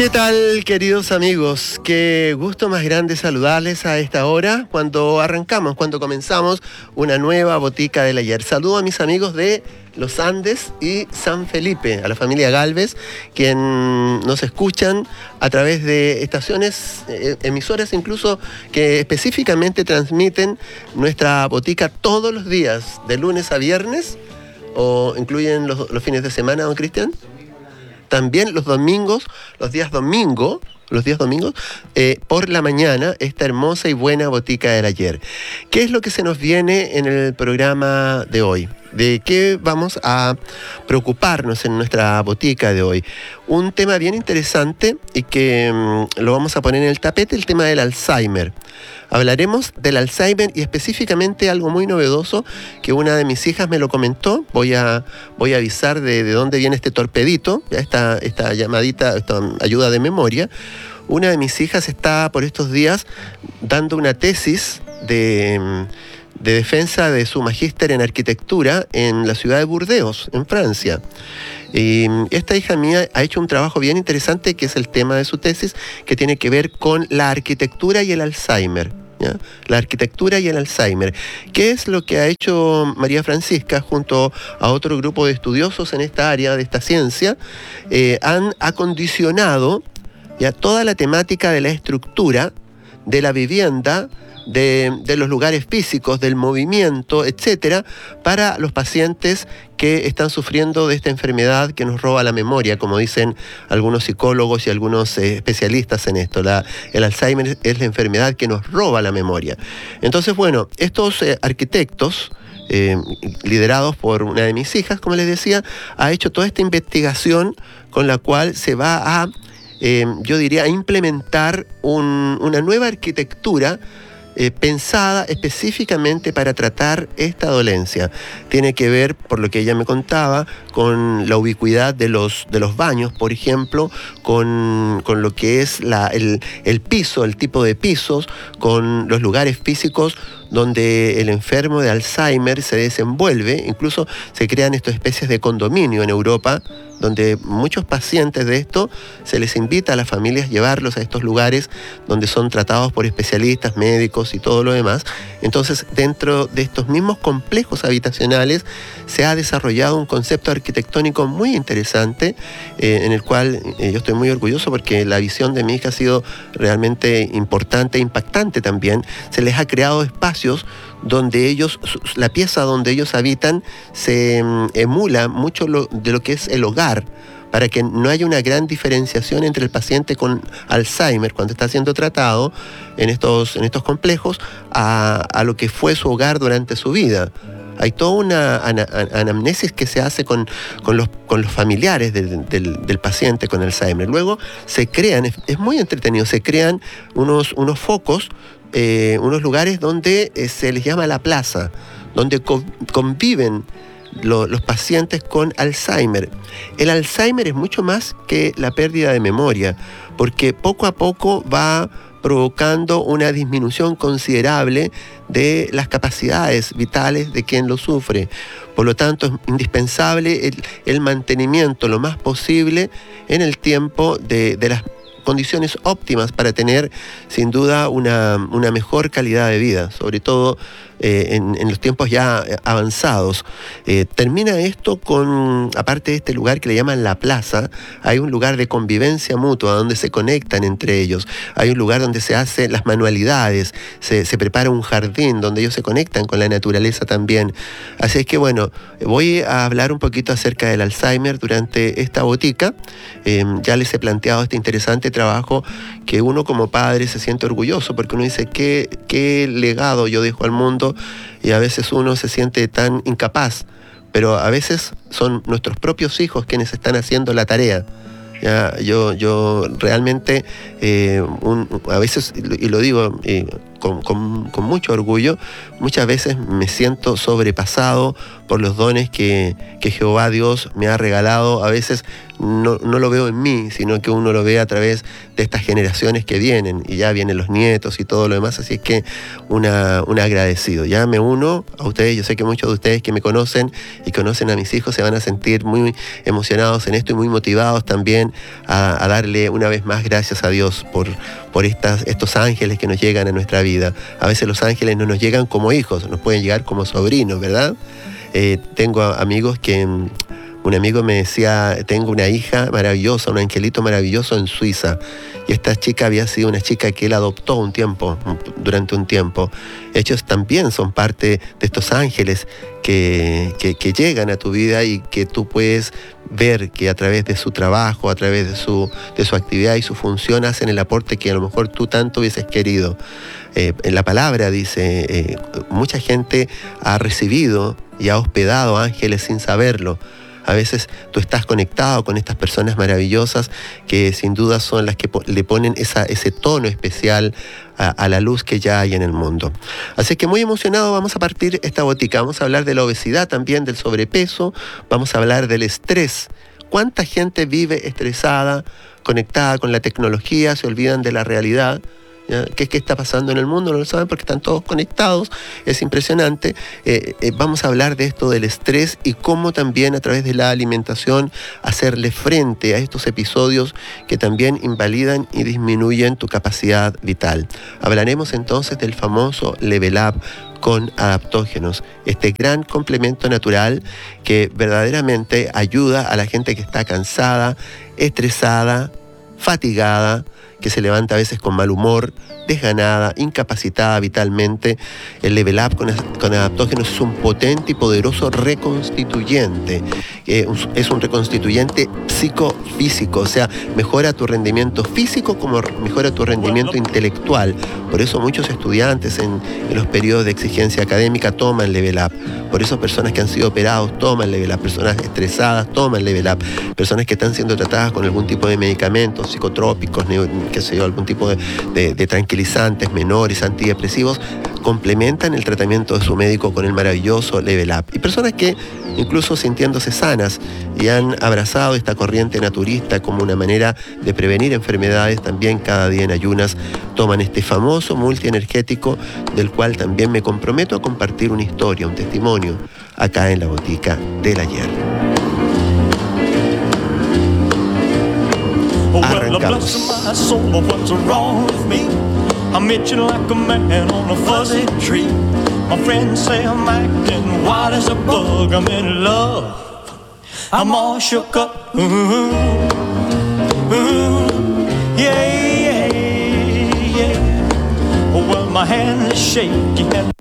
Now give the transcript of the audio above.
¿Qué tal, queridos amigos? Qué gusto más grande saludarles a esta hora cuando comenzamos una nueva Botica del Ayer. Saludo a mis amigos de Los Andes y San Felipe, a la familia Galvez, quien nos escuchan a través de estaciones, emisoras incluso, que específicamente transmiten nuestra botica todos los días, de lunes a viernes, o incluyen los fines de semana, ¿don Cristian? También los domingos, los días domingos, por la mañana, esta hermosa y buena Botica del Ayer. ¿Qué es lo que se nos viene en el programa de hoy? ¿De qué vamos a preocuparnos en nuestra botica de hoy? Un tema bien interesante y que lo vamos a poner en el tapete, el tema del Alzheimer. Hablaremos del Alzheimer y específicamente algo muy novedoso que una de mis hijas me lo comentó. Voy a avisar de dónde viene este torpedito, esta llamadita, esta ayuda de memoria. Una de mis hijas está por estos días dando una tesis de defensa de su magíster en arquitectura en la ciudad de Burdeos, en Francia. Y esta hija mía ha hecho un trabajo bien interesante, que es el tema de su tesis, que tiene que ver con la arquitectura y el Alzheimer. ¿Ya? La arquitectura y el Alzheimer. ¿Qué es lo que ha hecho María Francisca junto a otro grupo de estudiosos en esta área de esta ciencia? Han acondicionado ya toda la temática de la estructura, de la vivienda, de los lugares físicos, del movimiento, etcétera, para los pacientes que están sufriendo de esta enfermedad que nos roba la memoria, como dicen algunos psicólogos y algunos especialistas en esto. El Alzheimer es la enfermedad que nos roba la memoria. Entonces, bueno, estos arquitectos, liderados por una de mis hijas, como les decía, ha hecho toda esta investigación con la cual se va a, yo diría, a implementar una nueva arquitectura pensada específicamente para tratar esta dolencia. Tiene que ver, por lo que ella me contaba, con la ubicuidad de los baños, por ejemplo, con lo que es el piso, el tipo de pisos, con los lugares físicos donde el enfermo de Alzheimer se desenvuelve. Incluso se crean estas especies de condominio en Europa, donde muchos pacientes de esto se les invita a las familias a llevarlos a estos lugares donde son tratados por especialistas, médicos y todo lo demás. Entonces, dentro de estos mismos complejos habitacionales se ha desarrollado un concepto arquitectónico muy interesante, en el cual yo estoy muy orgulloso porque la visión de mi hija ha sido realmente importante e impactante también. Se les ha creado espacios donde la pieza donde ellos habitan se emula mucho de lo que es el hogar, para que no haya una gran diferenciación entre el paciente con Alzheimer cuando está siendo tratado en estos complejos a lo que fue su hogar durante su vida. Hay toda una anamnesis que se hace con los familiares del paciente con Alzheimer. Luego se crean, es muy entretenido, se crean unos focos, unos lugares donde se les llama la plaza, donde conviven los pacientes con Alzheimer. El Alzheimer es mucho más que la pérdida de memoria, porque poco a poco va provocando una disminución considerable de las capacidades vitales de quien lo sufre. Por lo tanto, es indispensable el mantenimiento lo más posible en el tiempo de las condiciones óptimas para tener sin duda una mejor calidad de vida, sobre todo en los tiempos ya avanzados. Termina esto con, aparte de este lugar que le llaman la plaza, hay un lugar de convivencia mutua donde se conectan entre ellos. Hay un lugar donde se hacen las manualidades, se prepara un jardín donde ellos se conectan con la naturaleza también. Así es que bueno, voy a hablar un poquito acerca del Alzheimer durante esta botica. Ya les he planteado este interesante trabajo que uno como padre se siente orgulloso, porque uno dice qué legado yo dejo al mundo, y a veces uno se siente tan incapaz, pero a veces son nuestros propios hijos quienes están haciendo la tarea. Ya, yo realmente a veces, y lo digo con mucho orgullo. Muchas veces me siento sobrepasado por los dones que Jehová Dios me ha regalado. A veces no lo veo en mí, sino que uno lo ve a través de estas generaciones que vienen, y ya vienen los nietos y todo lo demás, así es que un agradecido. Ya me uno a ustedes, yo sé que muchos de ustedes que me conocen y conocen a mis hijos se van a sentir muy emocionados en esto y muy motivados también a darle una vez más gracias a Dios por estos ángeles que nos llegan a nuestra vida. A veces los ángeles no nos llegan como hijos, nos pueden llegar como sobrinos, ¿verdad? Tengo amigos que... Un amigo me decía, tengo una hija maravillosa, un angelito maravilloso en Suiza. Y esta chica había sido una chica que él adoptó durante un tiempo. Ellos también son parte de estos ángeles que llegan a tu vida y que tú puedes ver que a través de su trabajo, a través de su actividad y su función hacen el aporte que a lo mejor tú tanto hubieses querido. En la palabra dice, mucha gente ha recibido y ha hospedado ángeles sin saberlo. A veces tú estás conectado con estas personas maravillosas que sin duda son las que le ponen ese tono especial a la luz que ya hay en el mundo. Así que muy emocionado vamos a partir esta botica. Vamos a hablar de la obesidad también, del sobrepeso, vamos a hablar del estrés. ¿Cuánta gente vive estresada, conectada con la tecnología, se olvidan de la realidad? ¿Qué está pasando en el mundo? No lo saben porque están todos conectados, es impresionante. Vamos a hablar de esto del estrés y cómo también a través de la alimentación hacerle frente a estos episodios que también invalidan y disminuyen tu capacidad vital. Hablaremos entonces del famoso Level Up con adaptógenos, este gran complemento natural que verdaderamente ayuda a la gente que está cansada, estresada, fatigada, que se levanta a veces con mal humor, desganada, incapacitada vitalmente. El Level Up con adaptógenos es un potente y poderoso reconstituyente. Es un reconstituyente psicofísico, o sea, mejora tu rendimiento físico como mejora tu rendimiento intelectual. Por eso muchos estudiantes en los periodos de exigencia académica toman Level Up. Por eso personas que han sido operados toman Level Up, personas estresadas toman Level Up, personas que están siendo tratadas con algún tipo de medicamentos psicotrópicos, algún tipo de tranquilizantes menores, antidepresivos, complementan el tratamiento de su médico con el maravilloso Level Up. Y personas que, incluso sintiéndose sanas y han abrazado esta corriente naturista como una manera de prevenir enfermedades, también cada día en ayunas toman este famoso multienergético, del cual también me comprometo a compartir una historia, un testimonio, acá en la botica del ayer. Arrancamos. I'm itching like a man on a fuzzy tree. My friends say I'm acting wild as a bug. I'm in love. I'm all shook up. Yeah, yeah, yeah. Well, my hand is shaky and